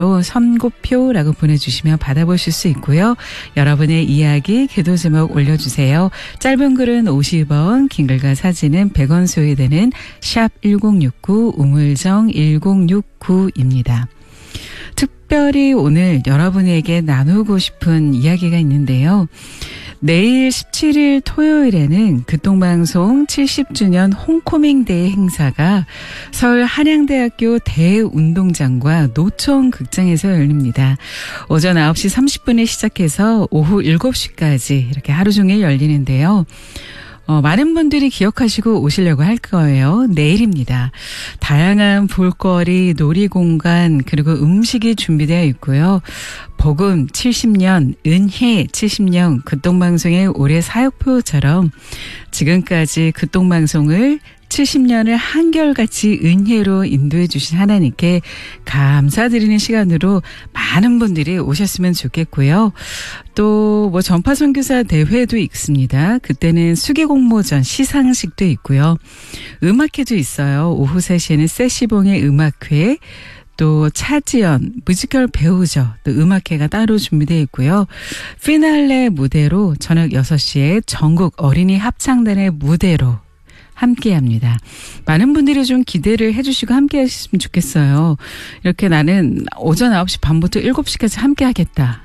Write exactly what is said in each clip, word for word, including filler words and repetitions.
선고표라고 보내주시면 받아보실 수 있고요. 여러분의 이야기, 기도 제목 올려주세요. 짧은 글은 오십 원, 긴 글과 사진은 백 원 소요되는 샵 일공육구, 우물정 일공육구입니다. 특별히 오늘 여러분에게 나누고 싶은 이야기가 있는데요. 내일 십칠 일 토요일에는 교통방송 칠십 주년 홈커밍데이 행사가 서울 한양대학교 대운동장과 노천 극장에서 열립니다. 오전 아홉 시 삼십 분에 시작해서 오후 일곱 시까지 이렇게 하루 종일 열리는데요. 어, 많은 분들이 기억하시고 오시려고 할 거예요. 내일입니다. 다양한 볼거리, 놀이공간, 그리고 음식이 준비되어 있고요. 복음 칠십 년, 은혜 칠십 년, 극동방송의 올해 사역표처럼 지금까지 극동방송을 칠십 년을 한결같이 은혜로 인도해 주신 하나님께 감사드리는 시간으로 많은 분들이 오셨으면 좋겠고요. 또 뭐 전파 선교사 대회도 있습니다. 그때는 수기공모전 시상식도 있고요. 음악회도 있어요. 오후 세 시에는 세시봉의 음악회, 또 차지연 뮤지컬 배우죠. 또 음악회가 따로 준비되어 있고요. 피날레 무대로 저녁 여섯 시에 전국 어린이 합창단의 무대로 함께합니다. 많은 분들이 좀 기대를 해주시고 함께하셨으면 좋겠어요. 이렇게 나는 오전 아홉 시 반부터 일곱 시까지 함께하겠다.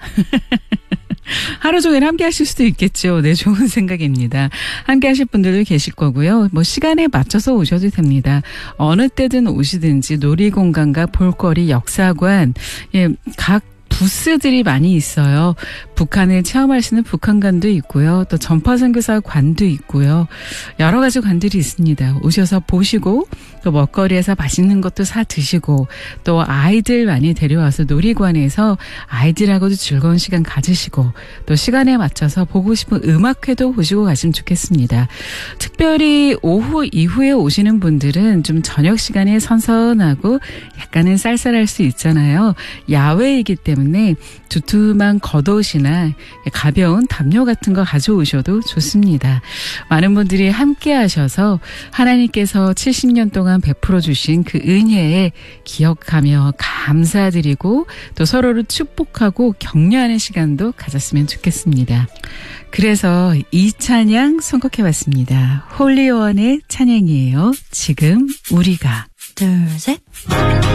하루 종일 함께 하실 수도 있겠죠. 네, 좋은 생각입니다. 함께 하실 분들도 계실 거고요. 뭐 시간에 맞춰서 오셔도 됩니다. 어느 때든 오시든지 놀이공간과 볼거리, 역사관, 예, 각 부스들이 많이 있어요. 북한을 체험할 수 있는 북한관도 있고요. 또 전파선교사 관도 있고요. 여러 가지 관들이 있습니다. 오셔서 보시고 또 먹거리에서 맛있는 것도 사 드시고 또 아이들 많이 데려와서 놀이관에서 아이들하고도 즐거운 시간 가지시고 또 시간에 맞춰서 보고 싶은 음악회도 보시고 가시면 좋겠습니다. 특별히 오후 이후에 오시는 분들은 좀 저녁 시간에 선선하고 약간은 쌀쌀할 수 있잖아요. 야외이기 때문에 두툼한 겉옷이나 가벼운 담요 같은 거 가져오셔도 좋습니다. 많은 분들이 함께 하셔서 하나님께서 칠십 년 동안 베풀어 주신 그 은혜에 기억하며 감사드리고 또 서로를 축복하고 격려하는 시간도 가졌으면 좋겠습니다. 그래서 이 찬양 선곡해봤습니다. 홀리원의 찬양이에요. 지금 우리가. 둘, 셋.